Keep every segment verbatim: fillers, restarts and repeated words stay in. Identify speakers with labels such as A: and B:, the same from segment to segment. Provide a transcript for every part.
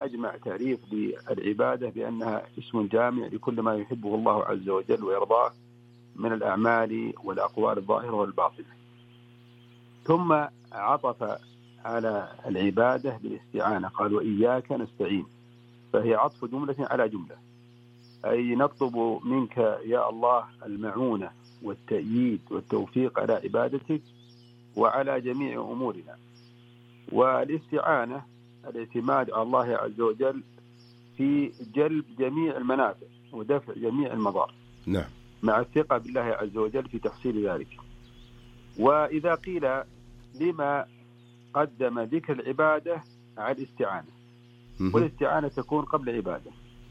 A: أجمع تعريف للعبادة بأنها اسم جامع لكل ما يحبه الله عز وجل ويرضاه من الأعمال والأقوال الظاهرة والباطنة. ثم عطف على العبادة بالاستعانة، قال وإياك نستعين، فهي عطف جملة على جملة، أي نطلب منك يا الله المعونة والتأييد والتوفيق على عبادتك وعلى جميع أمورنا. والاستعانة الاعتماد على الله عز وجل في جلب جميع المنافع ودفع جميع المضار،
B: نعم،
A: مع الثقة بالله عز وجل في تحصيل ذلك. وإذا قيل لما قدم ذكر العبادة على الاستعانة، والاستعانة تكون قبل العبادة،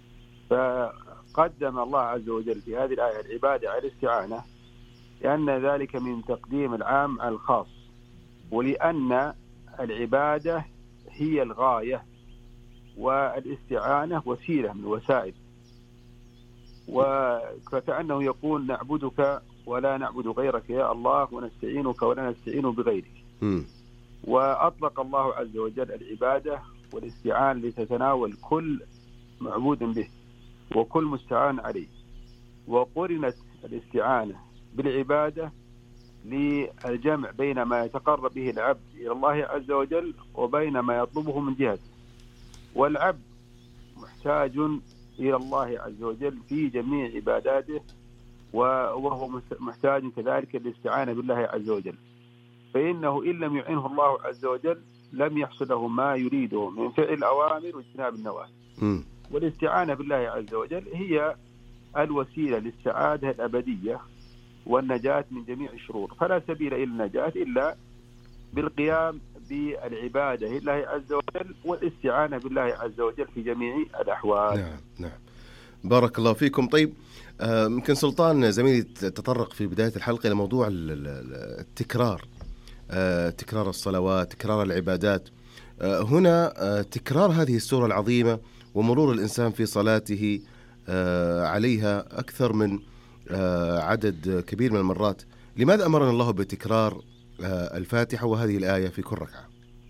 A: فقدم الله عز وجل في هذه الآية العبادة على الاستعانة لأن ذلك من تقديم العام على الخاص، ولأن العبادة هي الغاية والاستعانة وسيلة من الوسائل، وكأنه يقول نعبدك ولا نعبد غيرك يا الله، ونستعينك ولا نستعين بغيرك. م. وأطلق الله عز وجل العبادة والاستعانة لتتناول كل معبود به وكل مستعان عليه، وقرنت الاستعانة بالعبادة للجمع بين ما يتقرب به العبد إلى الله عز وجل وبين ما يطلبه من جهته. والعبد محتاج إلى الله عز وجل في جميع عباداته، وهو محتاج كذلك للاستعانة بالله عز وجل، فإنه إن لم يعنه الله عز وجل لم يحصل له ما يريده من فعل الأوامر واجتناب النواهي. والاستعانة بالله عز وجل هي الوسيلة للسعادة الأبدية والنجاة من جميع الشرور، فلا سبيل إلى النجاة إلا بالقيام بالعبادة لله عز وجل والاستعانة بالله عز وجل في جميع الأحوال.
B: نعم نعم، بارك الله فيكم. طيب يمكن آه سلطان زميلي تطرق في بداية الحلقة إلى موضوع التكرار، آه تكرار الصلوات، تكرار العبادات. آه هنا آه تكرار هذه السورة العظيمة ومرور الإنسان في صلاته آه عليها أكثر من آه عدد كبير من المرات، لماذا أمرنا الله بتكرار آه الفاتحة وهذه الآية في كل ركعة؟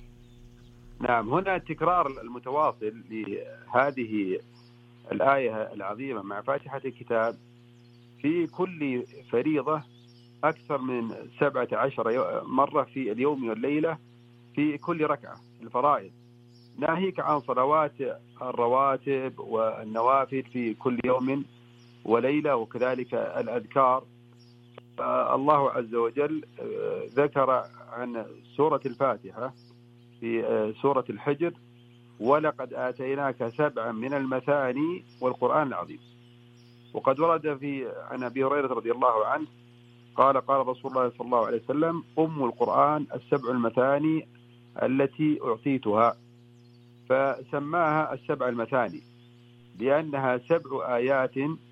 A: نعم، هنا التكرار المتواصل لهذه الآية العظيمة مع فاتحة الكتاب في كل فريضة أكثر من سبعة عشر مرة في اليوم والليلة في كل ركعة الفرائض، ناهيك عن صلوات الرواتب والنوافل في كل يوم وليلة، وكذلك الأذكار. الله عز وجل ذكر عن سورة الفاتحة في سورة الحجر ولقد آتيناك سبعا من المثاني والقرآن العظيم. وقد ورد في عن أبي هريرة رضي الله عنه قال قال رسول الله صلى الله عليه وسلم أم القرآن السبع المثاني التي أعطيتها، فسماها السبع المثاني لأنها سبع آيات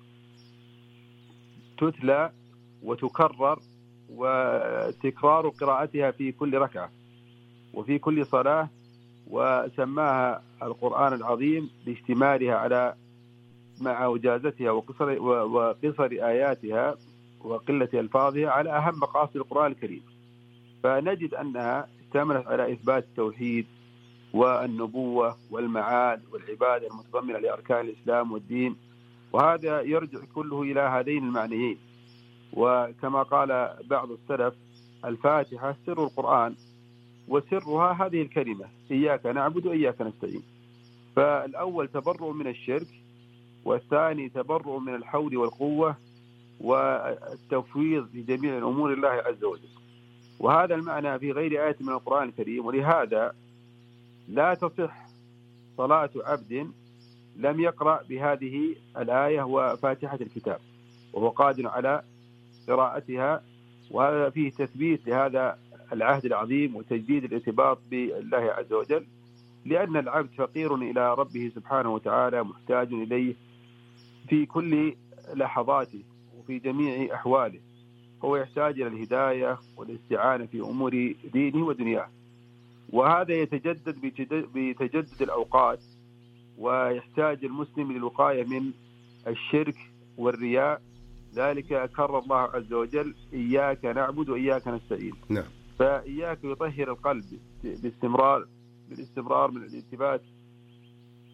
A: تتلى وتكرر، وتكرار قراءتها في كل ركعة وفي كل صلاة، وسماها القرآن العظيم لاشتمالها على مع وجازتها وقصر, وقصر آياتها وقلة ألفاظها على أهم مقاصد القرآن الكريم. فنجد أنها اشتملت على إثبات التوحيد والنبوة والمعاد والعبادة المتضمنة لأركان الإسلام والدين، وهذا يرجع كله إلى هذين المعنيين. وكما قال بعض السلف الفاتحة سر القرآن، وسرها هذه الكلمة إياك نعبد وإياك نستعين. فالأول تبرؤ من الشرك، والثاني تبرؤ من الحول والقوة والتفويض في جميع الأمور الله عز وجل، وهذا المعنى في غير آية من القرآن الكريم. ولهذا لا تصح صلاة عبد لم يقرأ بهذه الآية وفاتحة الكتاب وهو قادر على قراءتها، وهذا فيه تثبيت لهذا العهد العظيم وتجديد الارتباط بالله عز وجل، لأن العبد فقير إلى ربه سبحانه وتعالى، محتاج إليه في كل لحظاته وفي جميع أحواله، هو يحتاج إلى الهداية والاستعانة في أمور دينه ودنياه، وهذا يتجدد بتجدد الأوقات، ويحتاج المسلم للوقاية من الشرك والرياء. ذلك كرر الله عز وجل إياك نعبد وإياك نستعين.
B: نعم.
A: فإياك يطهر القلب باستمرار بالاستمرار من الالتفات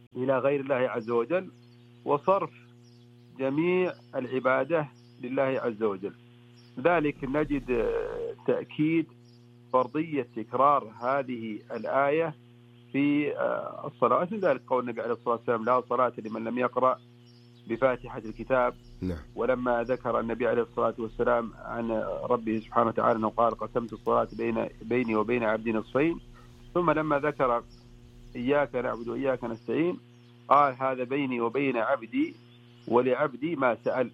A: إلى غير الله عز وجل، وصرف جميع العبادة لله عز وجل. ذلك نجد تأكيد فرضية تكرار هذه الآية في الصلاة، لذلك قول النبي عليه الصلاة والسلام: لا صلاة لمن لم يقرأ بفاتحة الكتاب.
B: نعم.
A: ولما ذكر النبي عليه الصلاة والسلام عن ربه سبحانه وتعالى أنه قال: قسمت الصلاة بين بيني وبين عبدي نصفين. ثم لما ذكر إياك نعبد وإياك نستعين قال: هذا بيني وبين عبدي ولعبدي ما سأل.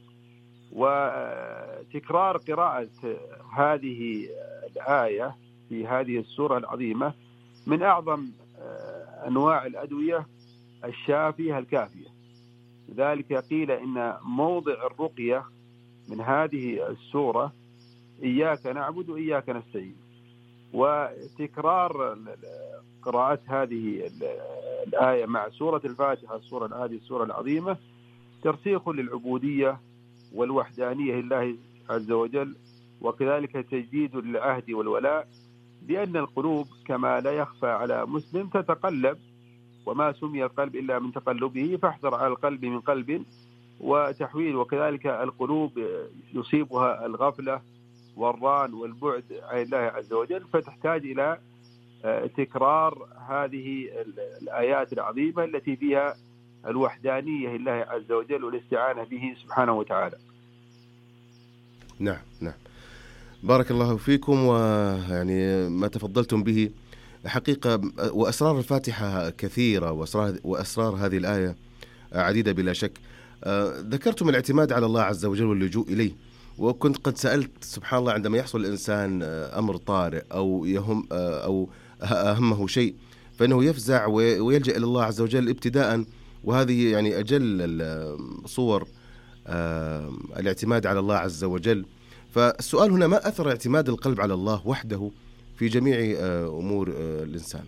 A: وتكرار قراءة هذه الآية في هذه السورة العظيمة من أعظم أنواع الأدوية الشافية الكافية. لذلك قيل إن موضع الرقية من هذه السورة إياك نعبد وإياك نستعين. وتكرار قراءة هذه الآية مع سورة الفاتحة، السورة هذه السورة العظيمة، ترسيخ للعبودية والوحدانية لله عز وجل، وكذلك تجديد للعهد والولاء، لأن القلوب كما لا يخفى على مسلم تتقلب، وما سمي القلب إلا من تقلبه، فاحذر على القلب من قلب وتحويل. وكذلك القلوب يصيبها الغفلة والران والبعد عن الله عز وجل، فتحتاج إلى تكرار هذه الآيات العظيمة التي فيها الوحدانية لله عز وجل والاستعانة به سبحانه وتعالى.
B: نعم نعم، بارك الله فيكم. ويعني ما تفضلتم به حقيقة، وأسرار الفاتحة كثيرة، وأسرار, وأسرار هذه الآية عديدة بلا شك. ذكرتم الاعتماد على الله عز وجل واللجوء إليه، وكنت قد سألت سبحان الله عندما يحصل الإنسان أمر طارئ أو يهم أو أهمه شيء فإنه يفزع ويلجأ إلى الله عز وجل ابتداء، وهذه يعني أجل صور الاعتماد على الله عز وجل. فالسؤال هنا: ما أثر اعتماد القلب على الله وحده في جميع أمور الإنسان؟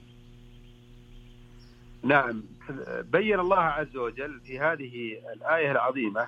A: نعم، بين الله عز وجل في هذه الآية العظيمة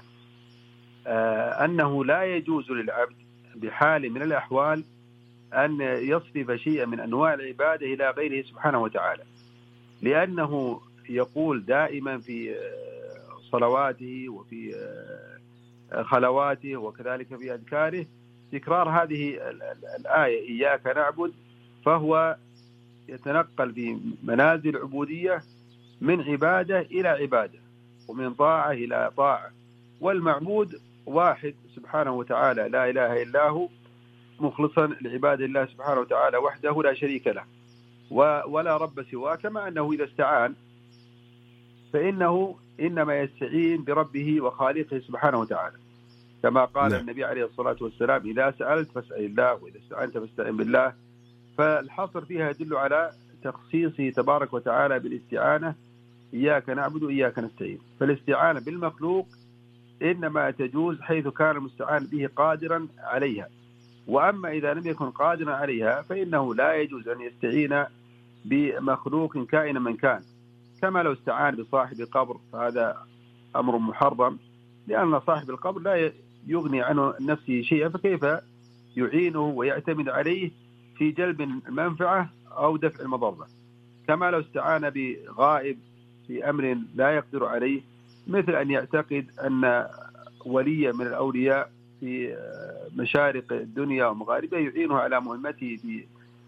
A: أنه لا يجوز للعبد بحال من الأحوال أن يصرف شيئا من أنواع العبادة إلى غيره سبحانه وتعالى، لأنه يقول دائما في صلواته وفي خلواته وكذلك في أذكاره تكرار هذه الآية: إياك نعبد، فهو يتنقل في منازل العبودية من عبادة إلى عبادة، ومن طاعة إلى طاعة، والمعبود واحد سبحانه وتعالى لا إله إلا هو، مخلصا لعباد الله سبحانه وتعالى وحده لا شريك له ولا رب سواه. كما أنه إذا استعان فإنه إنما يستعين بربه وخالقه سبحانه وتعالى، كما قال لا. النبي عليه الصلاة والسلام: إذا سألت فاسأل الله، وإذا استعنت فاستعن بالله. فالحصر فيها يدل على تخصيصه تبارك وتعالى بالاستعانة: إياك نعبد وإياك نستعين. فالاستعانة بالمخلوق إنما تجوز حيث كان المستعان به قادرا عليها، وأما إذا لم يكن قادرا عليها فإنه لا يجوز أن يستعين بمخلوق كائن من كان، كما لو استعان بصاحب القبر، فهذا أمر محرم، لأن صاحب القبر لا يغني عنه نفسه شيئا، فكيف يعينه ويعتمد عليه في جلب المنفعة أو دفع المضرة. كما لو استعان بغائب في أمر لا يقدر عليه، مثل أن يعتقد أن وليا من الأولياء في مشارق الدنيا ومغاربها يعينه على مهمته في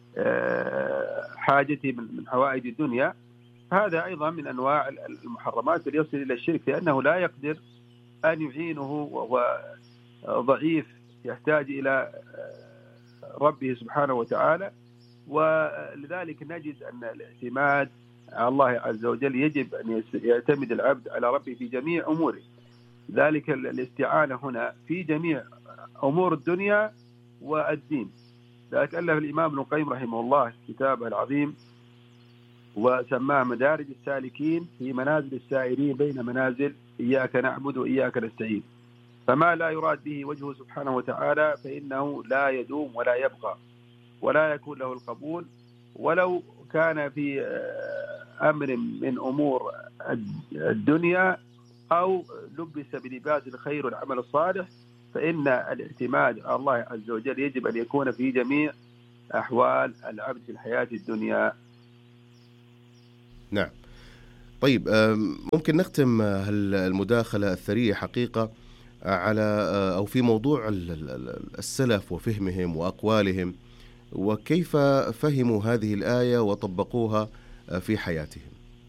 A: حاجته من حوائج الدنيا، هذا أيضا من أنواع المحرمات اللي يصل إلى الشرك، لأنه لا يقدر أن يعينه وهو ضعيف يحتاج إلى ربه سبحانه وتعالى. ولذلك نجد أن الاعتماد على الله عز وجل يجب أن يعتمد العبد على ربه في جميع أموره. ذلك الاستعانة هنا في جميع أمور الدنيا والدين. ذلك ألف الإمام ابن القيم رحمه الله كتابه العظيم وسماه مدارج السالكين في منازل السائرين بين منازل إياك نعبد وإياك نستعين. فما لا يراد به وجهه سبحانه وتعالى فإنه لا يدوم ولا يبقى ولا يكون له القبول، ولو كان في أمر من أمور الدنيا أو لبس بلباس الخير والعمل الصالح، فإن الاعتماد على الله عز وجل يجب أن يكون في جميع أحوال العبد في الحياة الدنيا.
B: نعم. طيب ممكن نختم المداخلة الثرية حقيقة على أو في موضوع السلف وفهمهم وأقوالهم، وكيف فهموا هذه الآية وطبقوها في حياتهم.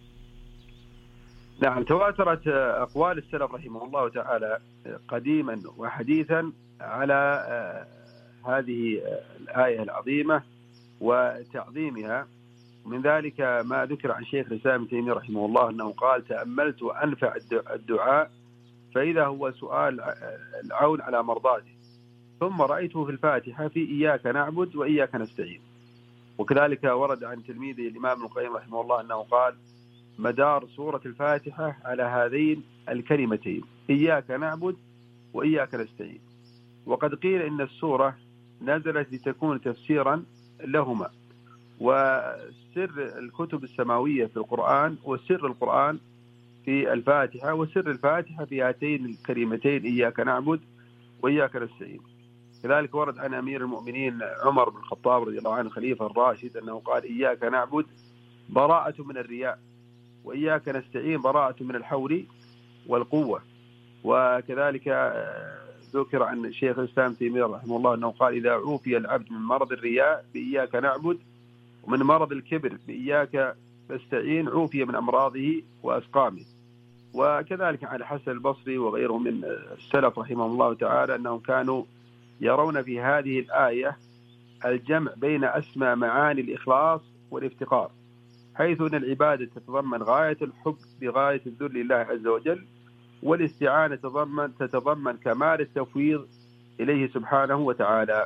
A: نعم، تواترت أقوال السلف رحمه الله تعالى قديما وحديثا على هذه الآية العظيمة وتعظيمها. من ذلك ما ذكر عن شيخ الإسلام ابن تيمية رحمه الله أنه قال: تأملت أنفع الدعاء فإذا هو سؤال العون على مرضاته، ثم رأيته في الفاتحة في إياك نعبد وإياك نستعين. وكذلك ورد عن تلميذه الإمام ابن القيم رحمه الله أنه قال: مدار سورة الفاتحة على هذين الكلمتين إياك نعبد وإياك نستعين. وقد قيل إن السورة نزلت لتكون تفسيرا لهما، وسر الكتب السماوية في القرآن وسر القرآن في الفاتحة، وسر الفاتحة في هاتين الكلمتين إياك نعبد وإياك نستعين. كذلك ورد عن أمير المؤمنين عمر بن الخطاب رضي الله عنه خليفة الراشد أنه قال: إياك نعبد براءة من الرياء، وإياك نستعين براءة من الحول والقوة. وكذلك ذكر عن الشيخ الإسلام تيمية رحمه الله أنه قال: إذا عوفي العبد من مرض الرياء بإياك نعبد، ومن مرض الكبر بإياك نستعين، عوفي من أمراضه وأسقامه. وكذلك عن الحسن البصري وغيرهم من السلف رحمه الله تعالى أنهم كانوا يرون في هذه الآية الجمع بين أسمى معاني الإخلاص والافتقار، حيث أن العبادة تتضمن غاية الحب بغاية الذل لله عز وجل، والاستعانة تتضمن تتضمن كمال التفويض إليه سبحانه وتعالى.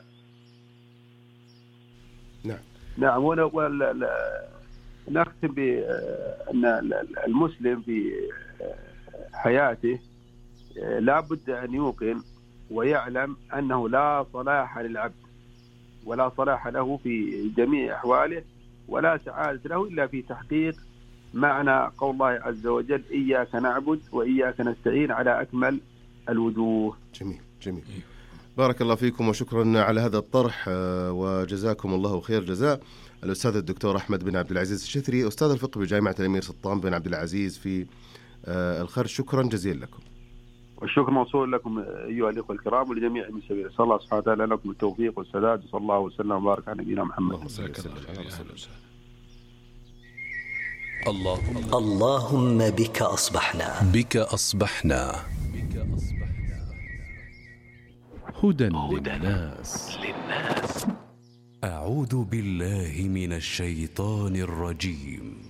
B: نعم
A: نعم. ونختم بأن المسلم في حياته لا بد أن يوقن ويعلم أنه لا صلاح للعبد ولا صلاح له في جميع أحواله ولا سعادة له إلا في تحقيق معنى قول الله عز وجل: إياك نعبد وإياك نستعين على أكمل الوجوه.
B: جميل جميل، بارك الله فيكم وشكرا على هذا الطرح، وجزاكم الله خير جزاء. الأستاذ الدكتور أحمد بن عبد العزيز الشثري، أستاذ الفقه بجامعة الأمير سلطان بن عبد العزيز في الخرج، شكرا جزيلا لكم.
A: والشكر موصول لكم أيها الأخوة الكرام ولجميع المستمعين. صلى الله سبحانه وتعالى لكم التوفيق والسداد، صلى الله وسلم وبارك على نبينا محمد.
C: اللهم اللهم بك أصبحنا
D: بك أصبحنا هدى للناس. أعوذ بالله من الشيطان الرجيم.